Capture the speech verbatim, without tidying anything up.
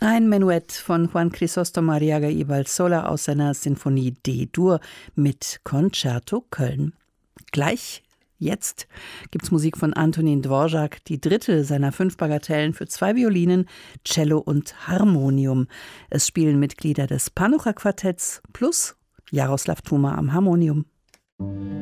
Ein Menuett von Juan Crisóstomo Arriaga y Valsola aus seiner Sinfonie D-Dur mit Concerto Köln. Gleich jetzt gibt's Musik von Antonín Dvořák, die dritte seiner fünf Bagatellen für zwei Violinen, Cello und Harmonium. Es spielen Mitglieder des Panucha-Quartetts plus Jaroslav Tuma am Harmonium.